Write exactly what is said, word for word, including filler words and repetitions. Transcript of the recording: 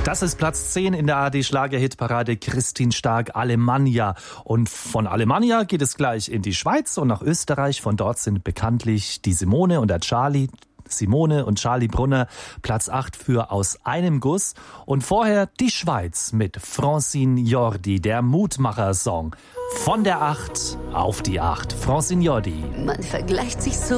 Das ist Platz zehn in der A R D-Schlager-Hitparade. Christine Stark, Alemannia. Und von Alemannia geht es gleich in die Schweiz und nach Österreich. Von dort sind bekanntlich die Simone und der Charlie. Simone und Charlie Brunner, Platz acht für Aus einem Guss. Und vorher die Schweiz mit Francine Jordi, der Mutmacher-Song. Von der acht auf die acht. Francine Jordi. Man vergleicht sich so